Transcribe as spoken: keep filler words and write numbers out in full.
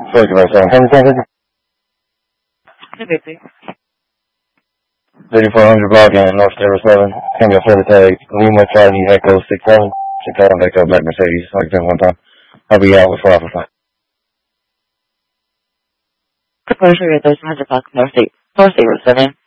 Sorry, can I say, how many times? thirty-four hundred block in North Stereo seven. Can be a further tag. Lima Charlie Echo six seven. Chicago Echo Black Mercedes. Like that one time. I'll be out with five for five. Commercial thirteen hundred block North Stereo seven.